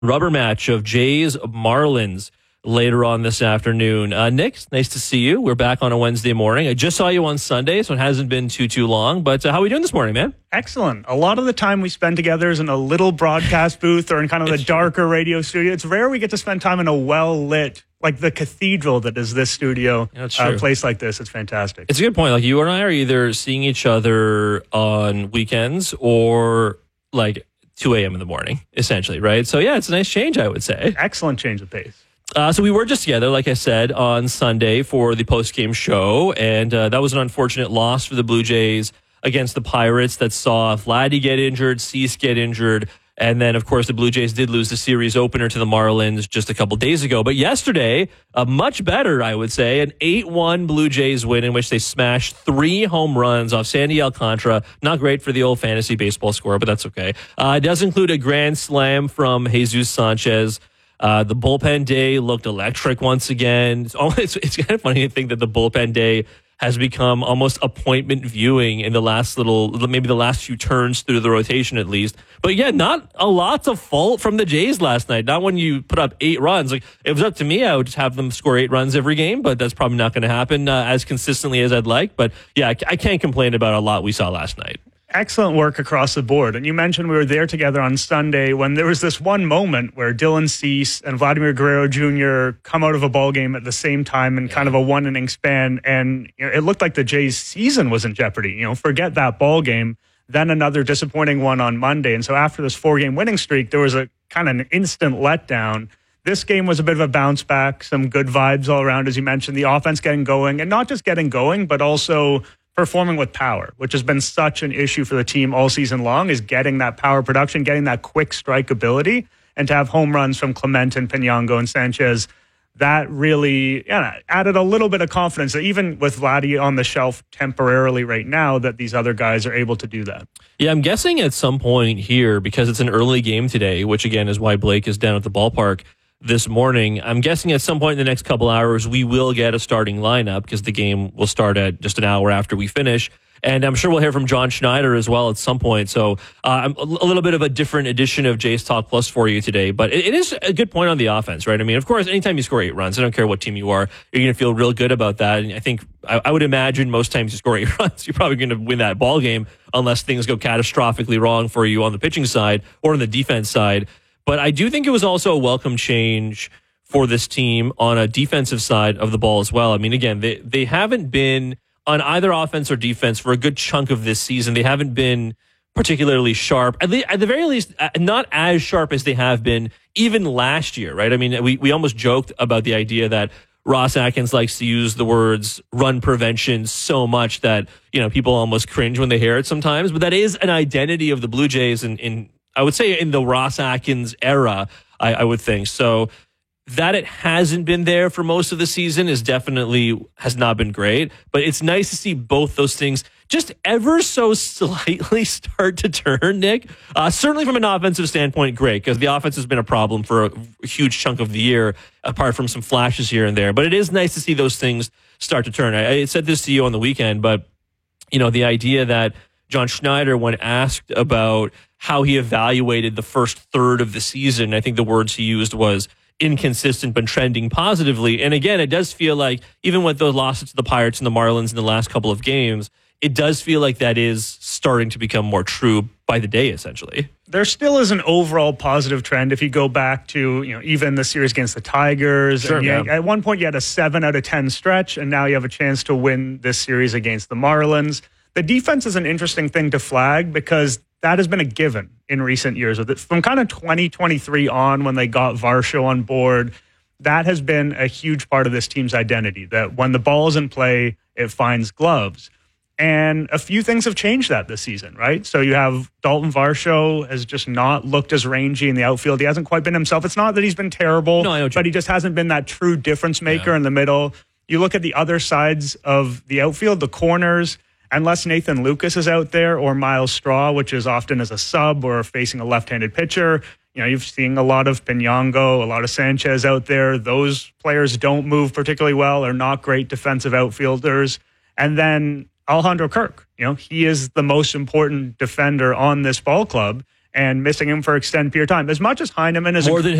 rubber match of Jays Marlins later on this afternoon. Nick, nice to see you. We're back on a Wednesday morning. I just saw you on Sunday, so it hasn't been too long. But how are we doing this morning, man? Excellent. A lot of the time we spend together is in a little broadcast booth or in kind of the darker radio studio. It's rare we get to spend time in a well-lit, like the cathedral that is this studio, place like this. It's fantastic. It's a good point. Like, you and I are either seeing each other on weekends or like 2 a.m. in the morning, essentially, right? So yeah, it's a nice change, I would say. Excellent change of pace. So we were just together, like I said, on Sunday for the post-game show, and that was an unfortunate loss for the Blue Jays against the Pirates that saw Vladdy get injured, Cease get injured, and then, of course, the Blue Jays did lose the series opener to the Marlins just a couple days ago. But yesterday, a much better, I would say, an 8-1 Blue Jays win in which they smashed 3 home runs off Sandy Alcantara. Not great for the old fantasy baseball score, but that's okay. It does include a grand slam from Jesus Sanchez. The bullpen day looked electric once again. It's kind of funny to think that the bullpen day has become almost appointment viewing in the last maybe the last few turns through the rotation at least. But yeah, not a lot of fault from the Jays last night. Not when you put up 8 runs. Like, if it was up to me, I would just have them score 8 runs every game, but that's probably not going to happen as consistently as I'd like. But yeah, I can't complain about a lot we saw last night. Excellent work across the board. And you mentioned we were there together on Sunday when there was this one moment where Dylan Cease and Vladimir Guerrero Jr. come out of a ball game at the same time in kind of a 1-inning span. And it looked like the Jays' season was in jeopardy. Forget that ball game. Then another disappointing one on Monday. And so after this 4-game winning streak, there was a kind of an instant letdown. This game was a bit of a bounce back, some good vibes all around, as you mentioned, the offense getting going, and not just getting going, but also performing with power, which has been such an issue for the team all season long, is getting that power production, getting that quick strike ability, and to have home runs from Clemente and Pinango and Sanchez. That really added a little bit of confidence that even with Vladdy on the shelf temporarily right now, that these other guys are able to do that. Yeah, I'm guessing at some point here, because it's an early game today, which again is why Blake is down at the ballpark this morning. I'm guessing at some point in the next couple hours, we will get a starting lineup because the game will start at just an hour after we finish. And I'm sure we'll hear from John Schneider as well at some point. So a little bit of a different edition of Jays Talk Plus for you today. But it is a good point on the offense, right? I mean, of course, anytime you score 8 runs, I don't care what team you are, you're going to feel real good about that. And I think I would imagine most times you score 8 runs, you're probably going to win that ball game unless things go catastrophically wrong for you on the pitching side or on the defense side. But I do think it was also a welcome change for this team on a defensive side of the ball as well. I mean, again, they haven't been on either offense or defense for a good chunk of this season. They haven't been particularly sharp, at the very least, not as sharp as they have been even last year, right? I mean, we almost joked about the idea that Ross Atkins likes to use the words run prevention so much that, people almost cringe when they hear it sometimes. But that is an identity of the Blue Jays in I would say in the Ross Atkins era, I would think. So that it hasn't been there for most of the season has not been great. But it's nice to see both those things just ever so slightly start to turn, Nick. Certainly from an offensive standpoint, great, because the offense has been a problem for a huge chunk of the year, apart from some flashes here and there. But it is nice to see those things start to turn. I said this to you on the weekend, but the idea that John Schneider, when asked about how he evaluated the first third of the season, I think the words he used was inconsistent but trending positively. And again, it does feel like even with the losses to the Pirates and the Marlins in the last couple of games, it does feel like that is starting to become more true by the day, essentially. There still is an overall positive trend if you go back to, even the series against the Tigers. Sure, and at one point you had a 7 out of 10 stretch, and now you have a chance to win this series against the Marlins. The defense is an interesting thing to flag because that has been a given in recent years. From kind of 2023 on, when they got Varsho on board, that has been a huge part of this team's identity, that when the ball is in play, it finds gloves. And a few things have changed that this season, right? So you have Dalton Varsho has just not looked as rangy in the outfield. He hasn't quite been himself. It's not that he's been terrible, but he just hasn't been that true difference maker in the middle. You look at the other sides of the outfield, the corners, unless Nathan Lucas is out there or Miles Straw, which is often as a sub or facing a left-handed pitcher, you've seen a lot of Pinango, a lot of Sanchez out there. Those players don't move particularly well, are not great defensive outfielders. And then Alejandro Kirk, he is the most important defender on this ball club. and missing him for extended period of time. As much as Heineman is more than